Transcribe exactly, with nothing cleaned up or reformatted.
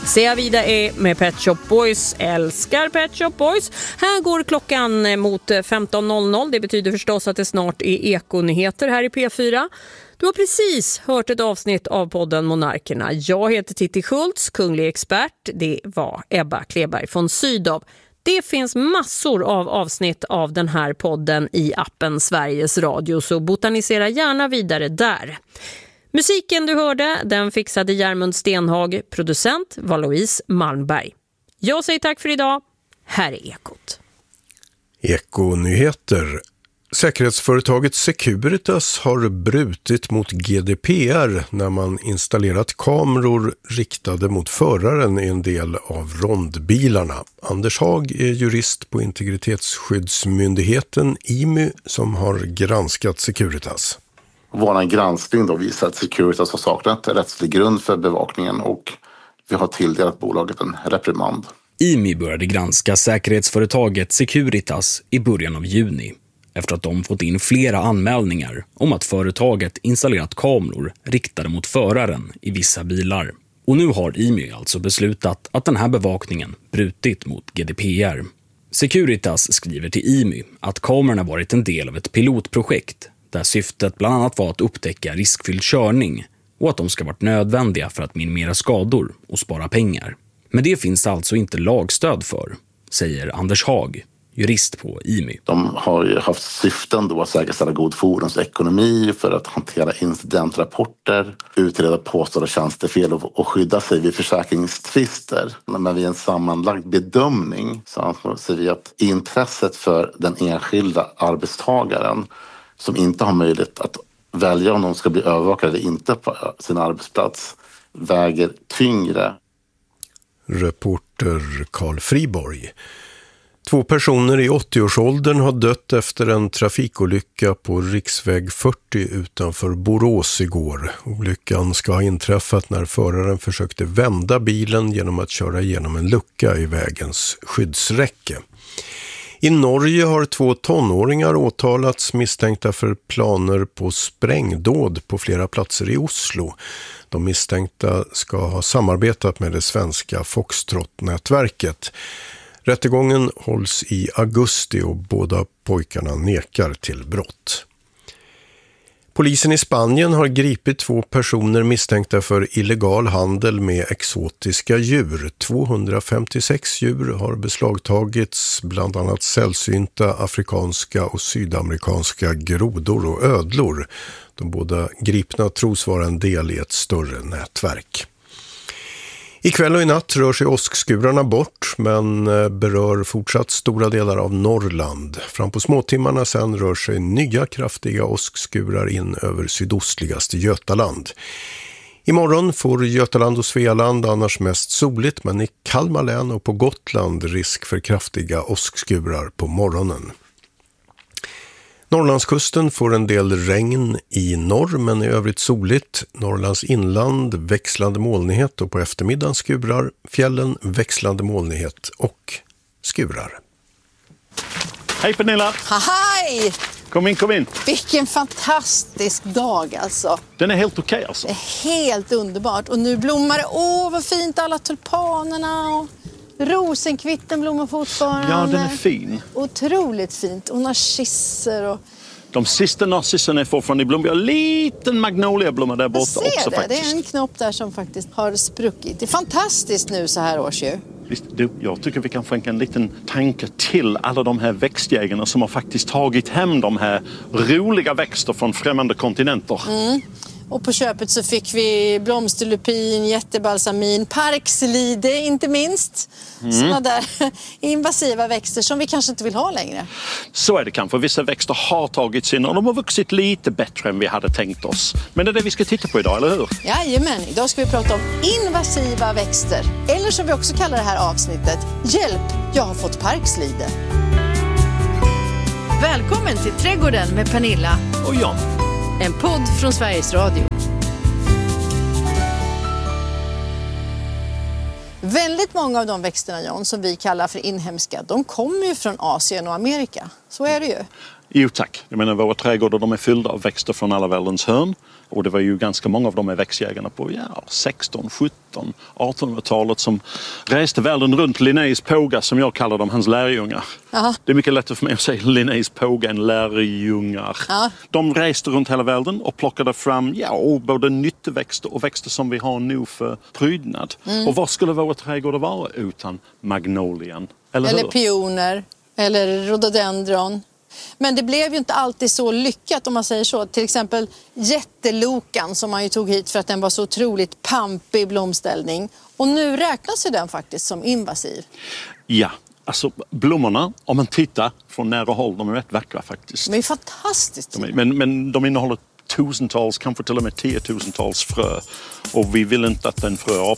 Sea Vida är med Pet Shop Boys, älskar Pet Shop Boys. Här går klockan mot femton noll noll, det betyder förstås att det snart är ekonyheter här i P fyra. Du har precis hört ett avsnitt av podden Monarkerna. Jag heter Titti Schultz, kunglig expert. Det var Ebba Kleberg från Sydow. Det finns massor av avsnitt av den här podden i appen Sveriges Radio, så botanisera gärna vidare där. Musiken du hörde, den fixade Järmund Stenhag, producent var Louise Malmberg. Jag säger tack för idag, här är Ekot. Ekonyheter. Säkerhetsföretaget Securitas har brutit mot G D P R när man installerat kameror riktade mot föraren i en del av rondbilarna. Anders Hag är jurist på Integritetsskyddsmyndigheten I M Y som har granskat Securitas. Vår granskning då visar att Securitas har saknat rättslig grund för bevakningen och vi har tilldelat bolaget en reprimand. I M Y började granska säkerhetsföretaget Securitas i början av juni efter att de fått in flera anmälningar om att företaget installerat kameror riktade mot föraren i vissa bilar. Och nu har I M Y alltså beslutat att den här bevakningen brutit mot G D P R. Securitas skriver till I M Y att kamerorna varit en del av ett pilotprojekt där syftet bland annat var att upptäcka riskfylld körning och att de ska varit nödvändiga för att minimera skador och spara pengar. Men det finns alltså inte lagstöd för, säger Anders Hag, jurist på I M Y. De har ju haft syften då att säkerställa god fordonsekonomi för att hantera incidentrapporter, utreda påstådda tjänstefel och skydda sig vid försäkringstvister. Men vid en sammanlagd bedömning så anser vi att intresset för den enskilda arbetstagaren som inte har möjlighet att välja om de ska bli övervakade eller inte på sin arbetsplats väger tyngre. Reporter Carl Friborg. Två personer i åttioårsåldern har dött efter en trafikolycka på riksväg fyrtio utanför Borås igår. Olyckan ska ha inträffat när föraren försökte vända bilen genom att köra igenom en lucka i vägens skyddsräcke. I Norge har två tonåringar åtalats misstänkta för planer på sprängdåd på flera platser i Oslo. De misstänkta ska ha samarbetat med det svenska Foxtrot-nätverket. Rättegången hålls i augusti och båda pojkarna nekar till brott. Polisen i Spanien har gripit två personer misstänkta för illegal handel med exotiska djur. tvåhundrafemtiosex djur har beslagtagits, bland annat sällsynta afrikanska och sydamerikanska grodor och ödlor. De båda gripna tros vara en del i ett större nätverk. Ikväll och i natt rör sig åskskurarna bort men berör fortsatt stora delar av Norrland. Fram på småtimmarna sen rör sig nya kraftiga åskskurar in över sydostligaste Götaland. Imorgon får Götaland och Svealand annars mest soligt, men i Kalmar län och på Gotland risk för kraftiga åskskurar på morgonen. Norrlandskusten får en del regn i norr men i övrigt soligt. Norrlands inland växlande molnighet och på eftermiddagen skurar. Fjällen växlande molnighet och skurar. Hej Pernilla! Hej! Kom in, kom in. Vilken fantastisk dag alltså. Den är helt okej alltså. Det är helt underbart. Och nu blommar det. Åh, vad fint alla tulpanerna och rosenkvitten blommar fortfarande. Ja, den är fin. Otroligt fint. Och narcisser och... De sista narcisserna är fortfarande i blom. Vi har en liten magnoliablomma där borta också det. faktiskt. Det är en knopp där som faktiskt har spruckit. Det är fantastiskt nu så här års ju. Visst, du, jag tycker vi kan skänka en liten tanke till alla de här växtjägarna som har faktiskt tagit hem de här roliga växter från främmande kontinenter. Mm. Och på köpet så fick vi blomsterlupin, jättebalsamin, parkslide inte minst. Mm. Sådana där invasiva växter som vi kanske inte vill ha längre. Så är det kanske. Vissa växter har tagits in och de har vuxit lite bättre än vi hade tänkt oss. Men det är det vi ska titta på idag, eller hur? Jajamän, idag ska vi prata om invasiva växter. Eller som vi också kallar det här avsnittet, hjälp, jag har fått parkslide. Välkommen till Trädgården med Pernilla och John. En podd från Sveriges Radio. Väldigt många av de växterna, John, som vi kallar för inhemska, de kommer ju från Asien och Amerika. Så är det ju. Jo tack. Jag menar våra trädgårdar de är fyllda av växter från alla världens hörn. Och det var ju ganska många av de här växtjägarna på ja, sexton, sjutton, artonhundratalet som reste världen runt. Linnés påga som jag kallar dem, hans lärjungar. Aha. Det är mycket lättare för mig att säga Linnés påga än lärjungar. Ja. De reste runt hela världen och plockade fram ja, både nyttoväxter och växter som vi har nu för prydnad. Mm. Och vad skulle våra trädgårdar vara utan magnolian? Eller, eller hur? pioner, eller rhododendron. Men det blev ju inte alltid så lyckat om man säger så. Till exempel jättelokan som man ju tog hit för att den var så otroligt pampig blomställning. Och nu räknas ju den faktiskt som invasiv. Ja, alltså blommorna, om man tittar från nära håll, de är rätt vackra faktiskt. De är fantastiskt. De är, men, men de innehåller tusentals, kanske till och med tiotusentals frö. Och vi vill inte att den frö